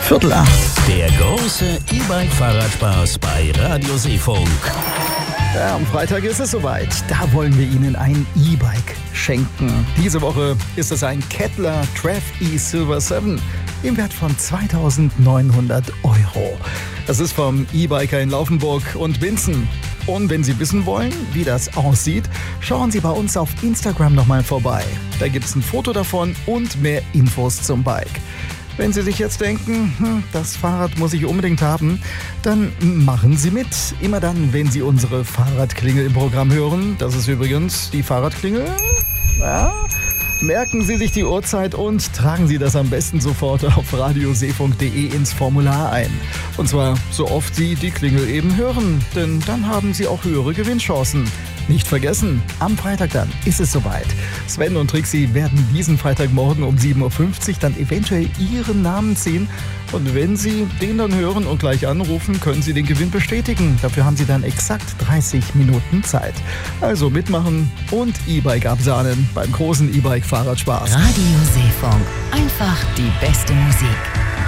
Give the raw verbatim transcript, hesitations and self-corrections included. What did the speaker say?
Viertel acht. Der große E-Bike-Fahrradspaß bei Radio Seefunk. Ja, am Freitag ist es soweit. Da wollen wir Ihnen ein E-Bike schenken. Diese Woche ist es ein Kettler Trev E Silver sieben im Wert von zweitausendneunhundert Euro. Das ist vom E-Biker in Laufenburg und Binzen. Und wenn Sie wissen wollen, wie das aussieht, schauen Sie bei uns auf Instagram nochmal vorbei. Da gibt es ein Foto davon und mehr Infos zum Bike. Wenn Sie sich jetzt denken, hm, das Fahrrad muss ich unbedingt haben, dann machen Sie mit. Immer dann, wenn Sie unsere Fahrradklingel im Programm hören. Das ist übrigens die Fahrradklingel. Ja. Merken Sie sich die Uhrzeit und tragen Sie das am besten sofort auf radioseefunk punkt de ins Formular ein. Und zwar so oft Sie die Klingel eben hören, denn dann haben Sie auch höhere Gewinnchancen. Nicht vergessen, am Freitag dann ist es soweit. Sven und Trixie werden diesen Freitagmorgen um sieben Uhr fünfzig dann eventuell Ihren Namen ziehen. Und wenn Sie den dann hören und gleich anrufen, können Sie den Gewinn bestätigen. Dafür haben Sie dann exakt dreißig Minuten Zeit. Also mitmachen und E-Bike absahnen beim großen E-Bike-Fahrradspaß. Radio Seefunk. Einfach die beste Musik.